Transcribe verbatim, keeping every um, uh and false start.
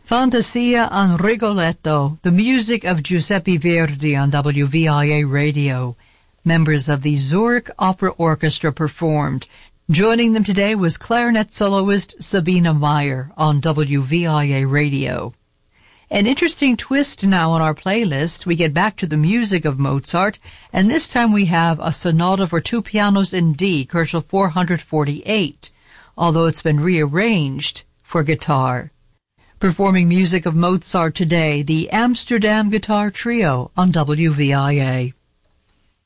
Fantasia and Rigoletto, the music of Giuseppe Verdi on W V I A Radio. Members of the Zurich Opera Orchestra performed. Joining them today was clarinet soloist Sabina Meyer on W V I A Radio. An interesting twist now on our playlist. We get back to the music of Mozart, and this time we have a sonata for two pianos in D, Koelschel four forty-eight, although it's been rearranged for guitar. Performing music of Mozart today, the Amsterdam Guitar Trio on W V I A.